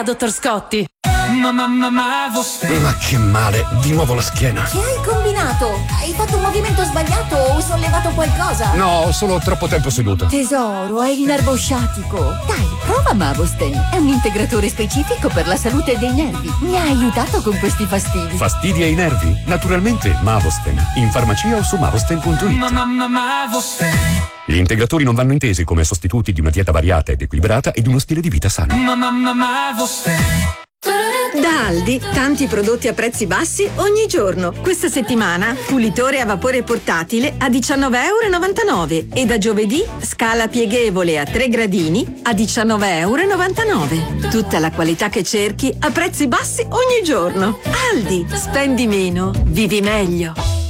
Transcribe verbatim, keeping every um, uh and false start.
dottor Scotti. Mamma, mamma, vostè. Ma che male, di nuovo la schiena. Che hai combinato? Hai fatto un movimento sbagliato o hai sollevato qualcosa? No, solo troppo tempo seduto. Tesoro, hai il nervo sciatico. Dai, prova Mavosten. È un integratore specifico per la salute dei nervi. Mi ha aiutato con questi fastidi. Fastidi ai nervi? Naturalmente Mavosten. In farmacia o su mavosten punto it. Mamma, mamma, vostè. Gli integratori non vanno intesi come sostituti di una dieta variata ed equilibrata e di uno stile di vita sano. Mamma, mamma, vostè. Da Aldi, tanti prodotti a prezzi bassi ogni giorno. Questa settimana, pulitore a vapore portatile a diciannove e novantanove euro e da giovedì scala pieghevole a tre gradini a diciannove e novantanove euro. Tutta la qualità che cerchi a prezzi bassi ogni giorno. Aldi, spendi meno, vivi meglio.